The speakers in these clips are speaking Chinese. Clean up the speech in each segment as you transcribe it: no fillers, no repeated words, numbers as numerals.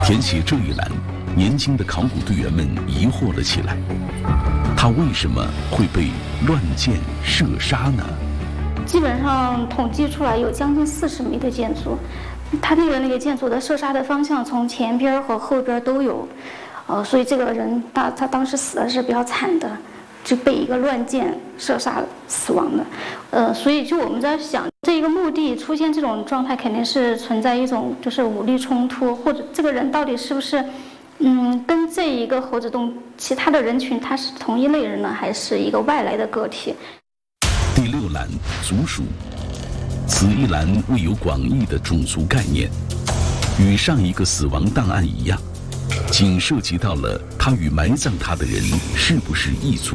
填写这一栏，年轻的考古队员们疑惑了起来：他为什么会被乱箭射杀呢？ 基本上统计出来有将近40米的箭簇，他那个箭簇的射杀的方向从前边和后边都有，所以这个人他当时死的是比较惨的，就被一个乱箭射杀死亡的。所以就我们在想，这一个墓地出现这种状态，肯定是存在一种就是武力冲突，或者这个人到底是不是跟这一个猴子洞其他的人群他是同一类人呢，还是一个外来的个体？ 第6栏族属，此一栏未有广义的种族概念，与上一个死亡档案一样，仅涉及到了他与埋葬他的人是不是一族。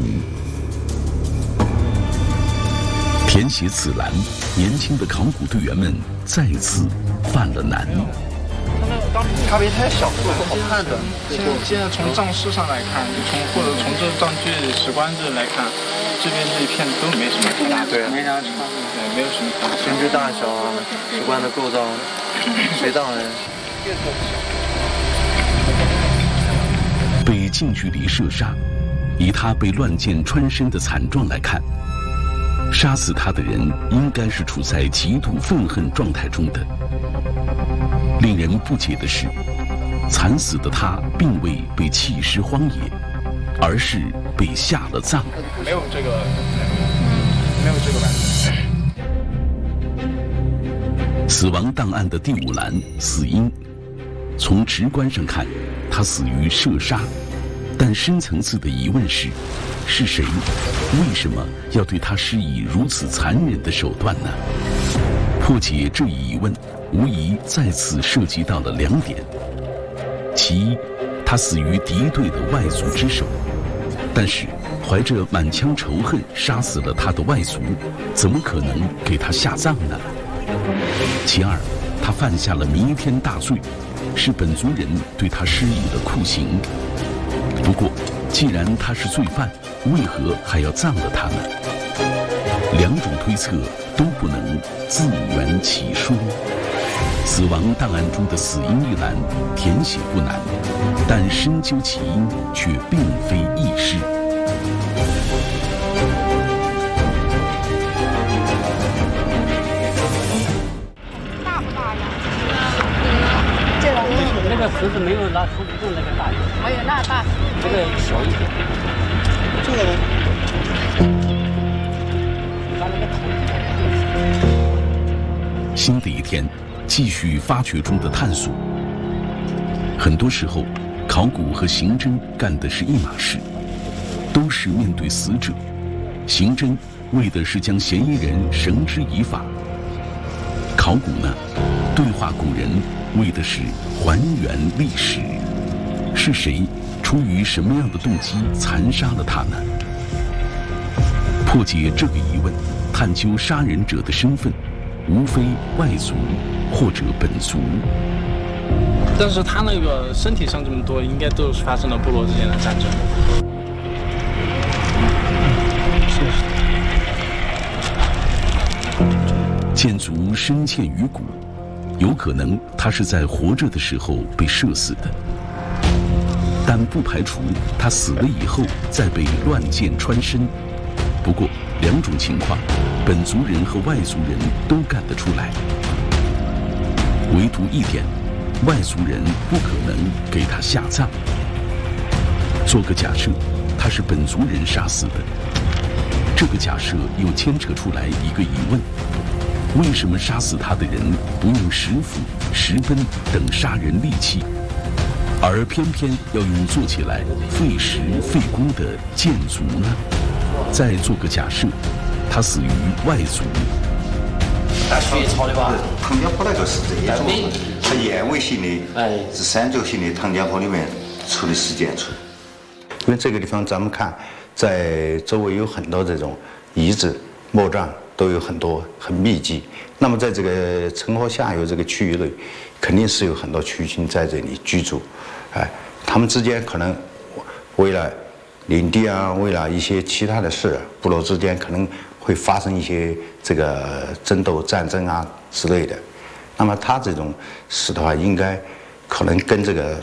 填写此栏，年轻的考古队员们再次犯了难。 咖啡太小了，不好看的。现在从账式上来看，或者从这账据史观志来看，这边这一片都没什么太大，对，没啥差别，对，没有什么差别。 根据大小啊，史观的构造，随档人。 被近距离射杀，以他被乱箭穿身的惨状来看，杀死他的人应该是处在极度愤恨状态中的。令人不解的是，惨死的他并未被弃尸荒野，而是被下了葬。 没有这个版本。 死亡档案的第5栏死因，从直观上看，他死于射杀，但深层次的疑问是谁？为什么要对他施以如此残忍的手段呢？破解这一疑问，无疑再次涉及到了2点：其一，他死于敌对的外族之手，但是怀着满腔仇恨杀死了他的外族，怎么可能给他下葬呢？其二，他犯下了弥天大罪，是本族人对他施以了酷刑。不过，既然他是罪犯，为何还要葬了他呢？2种推测都不能自圆其说。死亡档案中的死因一栏填写不难，但深究其因却并非易事。 大不大呀？ 这个那个石子没有拿出不动那个大一点， 没有那大， 这个小一点。 这个呢？ 把那个头。 新的一天，继续发掘中的探索。很多时候，考古和刑侦干的是一码事，都是面对死者。刑侦为的是将嫌疑人绳之以法，考古呢，对话古人为的是还原历史。是谁出于什么样的动机残杀了他呢？破解这个疑问，探究杀人者的身份，无非外族或者本族。 但是他那个身体上这么多，应该都是发生了部落之间的战争。 箭足深嵌于骨，有可能他是在活着的时候被射死的，但不排除他死了以后再被乱箭穿身。不过2种情况，本族人和外族人都干得出来，唯独一点，外族人不可能给他下葬。做个假设，他是本族人杀死的，这个假设又牵扯出来一个疑问：为什么杀死他的人不用石斧、石奔等杀人利器，而偏偏要用做起来费时费工的箭足呢？再做个假设，他死于外族。 大血槽的吧？藤江坡那个是这种，它燕尾形的，是三角形的藤江坡里面出的石箭出。因为这个地方咱们看，在周围有很多这种遗址、墓葬，都有很多很密集。那么在这个城河下游这个区域内，肯定是有很多区群在这里居住，他们之间可能为了领地啊，为了一些其他的事，部落之间可能会发生一些这个争斗、战争啊之类的。那么他这种事的话，应该可能跟这个